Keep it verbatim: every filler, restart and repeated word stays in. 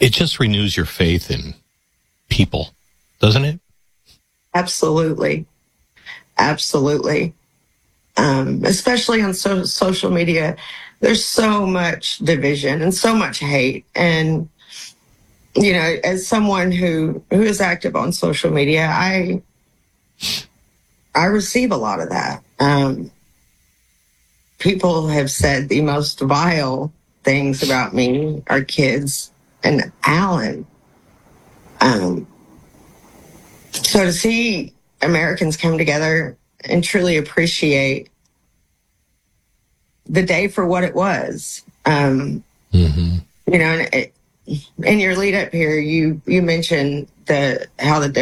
It just renews your faith in people, doesn't it? Absolutely. Absolutely. Um, especially on so- social media, there's so much division and so much hate. And, you know, as someone who, who is active on social media, I, I receive a lot of that. Um, people have said the most vile things about me, our kids, and Alan. Um, so to see Americans come together and truly appreciate the day for what it was, um, Mm-hmm. you know, and it, in your lead up here, you you mentioned the how the